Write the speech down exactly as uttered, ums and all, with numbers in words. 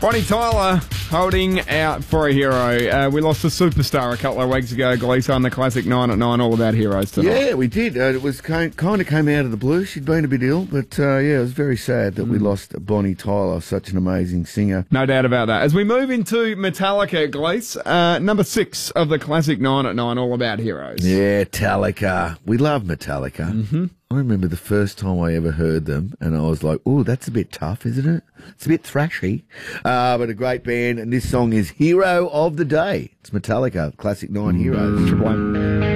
Bonnie Tyler holding out for a hero. Uh, we lost a superstar a couple of weeks ago, Gleeson, on the classic nine at nine, all about heroes tonight. Yeah, we did. Uh, it was kind, kind of came out of the blue. She'd been a bit ill, but uh, yeah, it was very sad that mm. we lost Bonnie Tyler, such an amazing singer. No doubt about that. As we move into Metallica, Gleeson, uh, number six of the classic nine at nine, all about heroes. Yeah, Metallica. We love Metallica. Mm-hmm. I remember the first time I ever heard them, and I was like, oh, that's a bit tough, isn't it? It's a bit thrashy, uh, but a great band, and this song is Hero of the Day. It's Metallica, Classic Nine Heroes. Triple M.